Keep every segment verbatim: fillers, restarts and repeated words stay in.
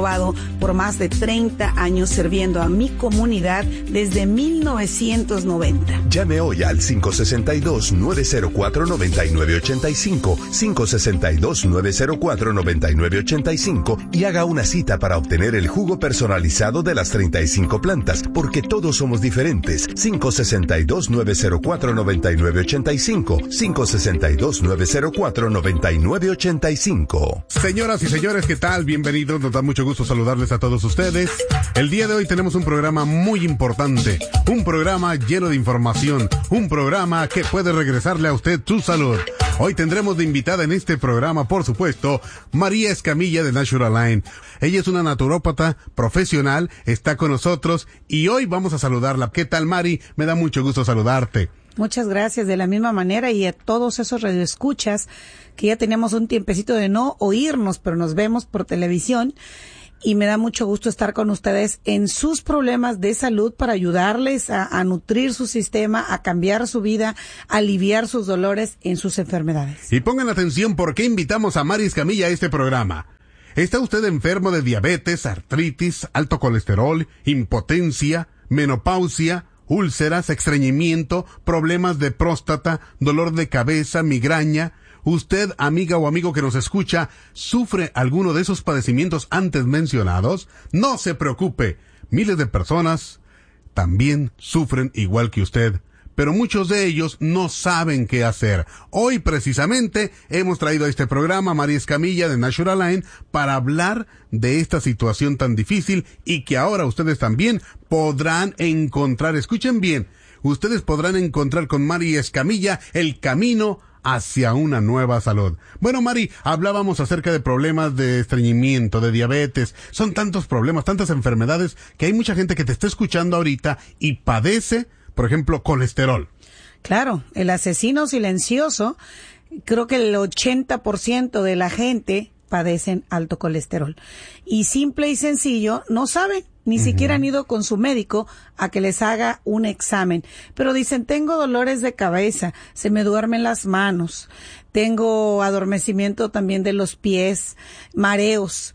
comprobado por más de treinta años sirviendo a mi comunidad desde mil novecientos noventa. Llame hoy al cinco seis dos, nueve cero cuatro, nueve nueve ocho cinco, cinco seis dos, nueve cero cuatro, nueve nueve ocho cinco y haga una cita para obtener el jugo personalizado de las treinta y cinco plantas, porque todos somos diferentes. cinco seis dos, nueve cero cuatro, nueve nueve ocho cinco, cinco seis dos, nueve cero cuatro, nueve nueve ocho cinco. Señoras y señores, ¿qué tal? Bienvenidos, nos da mucho gusto saludarles a todos ustedes. El día de hoy tenemos un programa muy importante, un programa lleno de información, un programa que puede regresarle a usted su salud. Hoy tendremos de invitada en este programa, por supuesto, María Escamilla de Natural Line. Ella es una naturópata profesional, está con nosotros y hoy vamos a saludarla. ¿Qué tal, Mari? Me da mucho gusto saludarte. Muchas gracias, de la misma manera, y a todos esos radioescuchas que ya tenemos un tiempecito de no oírnos, pero nos vemos por televisión. Y me da mucho gusto estar con ustedes en sus problemas de salud para ayudarles a, a nutrir su sistema, a cambiar su vida, a aliviar sus dolores en sus enfermedades. Y pongan atención por qué invitamos a Mari Escamilla a este programa. ¿Está usted enfermo de diabetes, artritis, alto colesterol, impotencia, menopausia, úlceras, estreñimiento, problemas de próstata, dolor de cabeza, migraña? Usted, amiga o amigo que nos escucha, ¿sufre alguno de esos padecimientos antes mencionados? No se preocupe, miles de personas también sufren igual que usted, pero muchos de ellos no saben qué hacer. Hoy precisamente hemos traído a este programa a María Escamilla de Natural Line para hablar de esta situación tan difícil y que ahora ustedes también podrán encontrar, escuchen bien, ustedes podrán encontrar con María Escamilla el camino hacia una nueva salud. Bueno, Mari, hablábamos acerca de problemas de estreñimiento, de diabetes. Son tantos problemas, tantas enfermedades, que hay mucha gente que te está escuchando ahorita y padece, por ejemplo, colesterol. Claro, el asesino silencioso, creo que el ochenta por ciento de la gente padecen alto colesterol. Y simple y sencillo, no saben. Ni uh-huh. siquiera han ido con su médico a que les haga un examen. Pero dicen, tengo dolores de cabeza, se me duermen las manos, tengo adormecimiento también de los pies, mareos.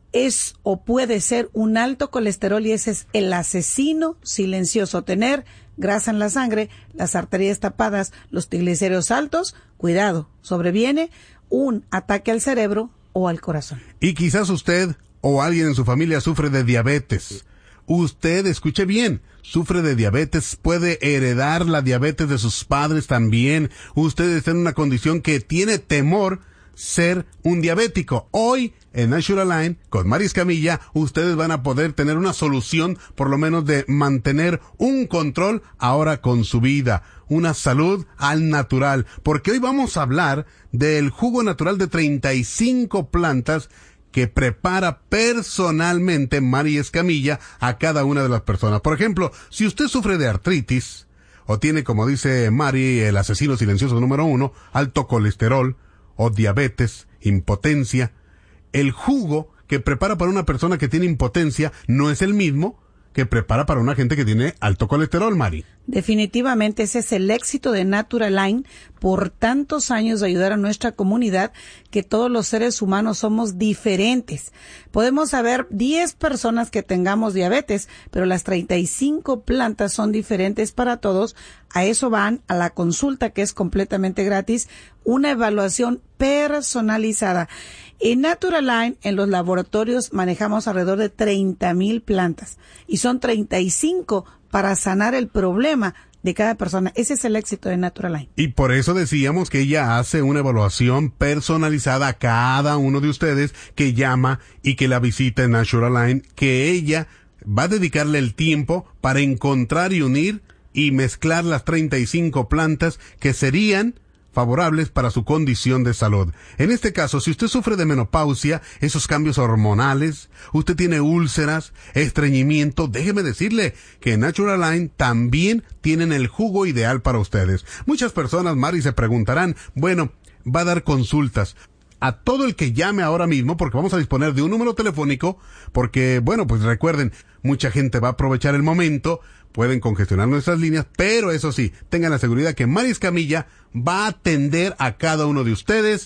Es o puede ser un alto colesterol y ese es el asesino silencioso. Tener grasa en la sangre, las arterias tapadas, los triglicéridos altos, cuidado, sobreviene un ataque al cerebro o al corazón. Y quizás usted o alguien en su familia sufre de diabetes. Usted, escuche bien, sufre de diabetes, puede heredar la diabetes de sus padres también. Usted está en una condición que tiene temor ser un diabético. Hoy, en Natural Line, con María Escamilla, ustedes van a poder tener una solución, por lo menos de mantener un control ahora con su vida. Una salud al natural. Porque hoy vamos a hablar del jugo natural de treinta y cinco plantas que prepara personalmente María Escamilla a cada una de las personas. Por ejemplo, si usted sufre de artritis, o tiene, como dice Mari, el asesino silencioso número uno, alto colesterol, o diabetes, impotencia, el jugo que prepara para una persona que tiene impotencia no es el mismo que prepara para una gente que tiene alto colesterol, Mari. Definitivamente ese es el éxito de Natural Line por tantos años de ayudar a nuestra comunidad, que todos los seres humanos somos diferentes. Podemos haber diez personas que tengamos diabetes, pero las treinta y cinco plantas son diferentes para todos. A eso van a la consulta, que es completamente gratis, una evaluación personalizada. En Natural Line, en los laboratorios, manejamos alrededor de treinta mil plantas y son treinta y cinco para sanar el problema de cada persona. Ese es el éxito de Natural Line. Y por eso decíamos que ella hace una evaluación personalizada a cada uno de ustedes que llama y que la visita en Natural Line, que ella va a dedicarle el tiempo para encontrar y unir y mezclar las treinta y cinco plantas que serían favorables para su condición de salud. En este caso, si usted sufre de menopausia, esos cambios hormonales, usted tiene úlceras, estreñimiento, déjeme decirle que en Natural Line también tienen el jugo ideal para ustedes. Muchas personas, Mari, se preguntarán, bueno, va a dar consultas. A todo el que llame ahora mismo, porque vamos a disponer de un número telefónico, porque, bueno, pues recuerden, mucha gente va a aprovechar el momento, pueden congestionar nuestras líneas, pero eso sí, tengan la seguridad que María Escamilla va a atender a cada uno de ustedes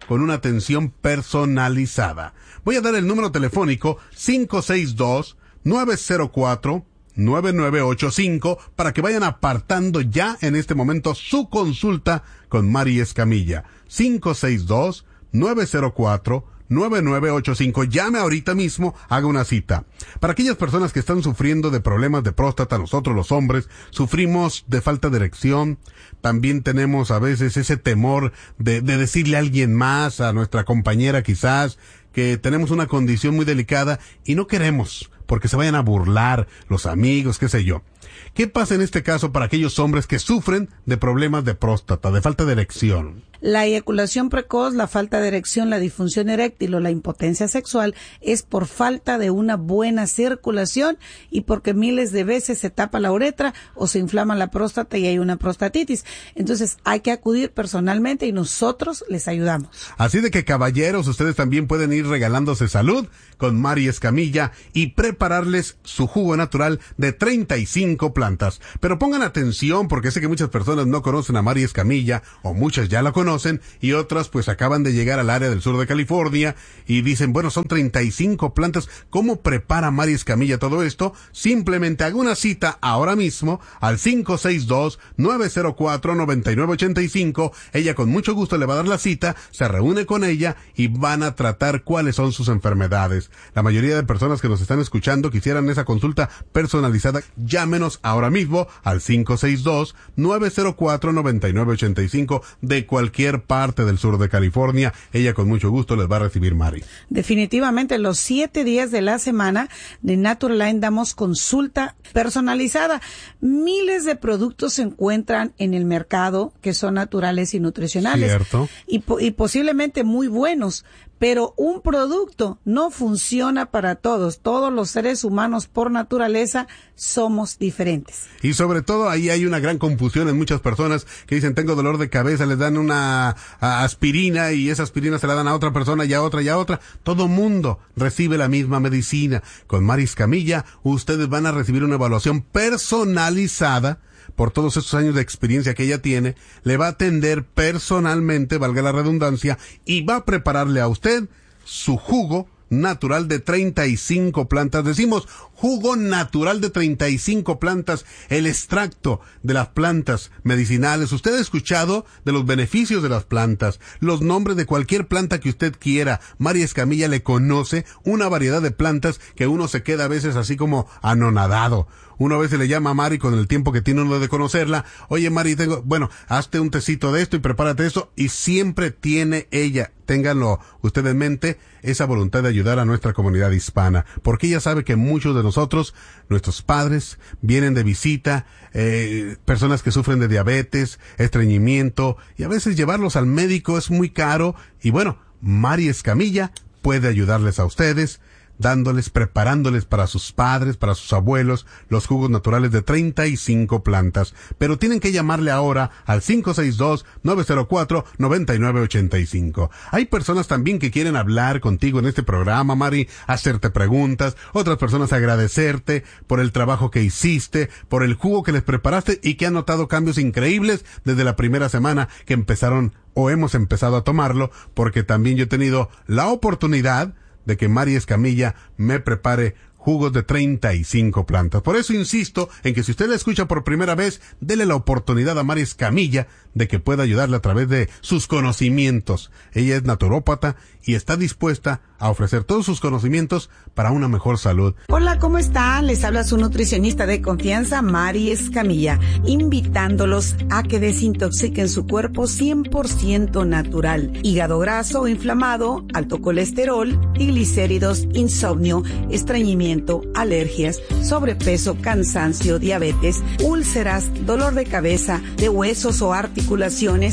con una atención personalizada. Voy a dar el número telefónico cinco seis dos, nueve cero cuatro, nueve nueve ocho cinco para que vayan apartando ya en este momento su consulta con Mari Escamilla. cinco seis dos, nueve cero cuatro, nueve nueve ocho cinco. Llame ahorita mismo, haga una cita. Para aquellas personas que están sufriendo de problemas de próstata, nosotros los hombres sufrimos de falta de erección. También tenemos a veces ese temor de, de decirle a alguien más, a nuestra compañera quizás, que tenemos una condición muy delicada y no queremos, porque se vayan a burlar los amigos, qué sé yo. ¿Qué pasa en este caso para aquellos hombres que sufren de problemas de próstata, de falta de erección? La eyaculación precoz, la falta de erección, la disfunción eréctil o la impotencia sexual es por falta de una buena circulación y porque miles de veces se tapa la uretra o se inflama la próstata y hay una prostatitis. Entonces hay que acudir personalmente y nosotros les ayudamos. Así de que, caballeros, ustedes también pueden ir regalándose salud con Mari Escamilla y prepararles su jugo natural de treinta y cinco plantas. Pero pongan atención, porque sé que muchas personas no conocen a Mari Escamilla, o muchas ya la conocen, y otras pues acaban de llegar al área del sur de California y dicen, bueno, son treinta y cinco plantas. ¿Cómo prepara Mari Escamilla todo esto? Simplemente haga una cita ahora mismo al cinco seis dos, nueve cero cuatro, nueve nueve ocho cinco. Ella con mucho gusto le va a dar la cita, se reúne con ella y van a tratar cuáles son sus enfermedades. La mayoría de personas que nos están escuchando quisieran esa consulta personalizada. Llámenos ahora mismo al cinco seis dos, nueve cero cuatro, nueve nueve ocho cinco de cualquier parte del sur de California. Ella con mucho gusto les va a recibir, Mari. Definitivamente, los siete días de la semana de Naturalline damos consulta personalizada. Miles de productos se encuentran en el mercado que son naturales y nutricionales. Cierto. Y, y posiblemente muy buenos. Pero un producto no funciona para todos. Todos los seres humanos por naturaleza somos diferentes. Y sobre todo ahí hay una gran confusión en muchas personas que dicen, tengo dolor de cabeza, les dan una a, aspirina y esa aspirina se la dan a otra persona y a otra y a otra. Todo mundo recibe la misma medicina. Con Mari Escamilla ustedes van a recibir una evaluación personalizada. Por todos estos años de experiencia que ella tiene, le va a atender personalmente, valga la redundancia, y va a prepararle a usted su jugo natural de treinta y cinco plantas. Decimos jugo natural de treinta y cinco plantas, el extracto de las plantas medicinales. Usted ha escuchado de los beneficios de las plantas, los nombres de cualquier planta que usted quiera. Mari Escamilla le conoce una variedad de plantas que uno se queda a veces así como anonadado. Uno a veces le llama a Mari con el tiempo que tiene uno de conocerla. Oye, Mari, tengo, bueno, hazte un tecito de esto y prepárate eso. Y siempre tiene ella, ténganlo usted en mente, esa voluntad de ayudar a nuestra comunidad hispana. Porque ella sabe que muchos de nosotros, nuestros padres, vienen de visita, eh, personas que sufren de diabetes, estreñimiento, y a veces llevarlos al médico es muy caro. Y bueno, Mari Escamilla puede ayudarles a ustedes, dándoles, preparándoles para sus padres, para sus abuelos, los jugos naturales de treinta y cinco plantas. Pero tienen que llamarle ahora al cinco seis dos, nueve cero cuatro, nueve nueve ocho cinco. Hay personas también que quieren hablar contigo en este programa, Mari, hacerte preguntas, otras personas agradecerte por el trabajo que hiciste, por el jugo que les preparaste y que han notado cambios increíbles desde la primera semana que empezaron o hemos empezado a tomarlo, porque también yo he tenido la oportunidad de que Mari Escamilla me prepare jugos de treinta y cinco plantas. Por eso insisto en que si usted la escucha por primera vez, dele la oportunidad a Mari Escamilla de que pueda ayudarle a través de sus conocimientos. Ella es naturópata y está dispuesta a ofrecer todos sus conocimientos para una mejor salud. Hola, ¿cómo están? Les habla su nutricionista de confianza, Mari Escamilla, invitándolos a que desintoxiquen su cuerpo cien por ciento natural. Hígado graso o inflamado, alto colesterol, triglicéridos, insomnio, estreñimiento, alergias, sobrepeso, cansancio, diabetes, úlceras, dolor de cabeza, de huesos o articulaciones,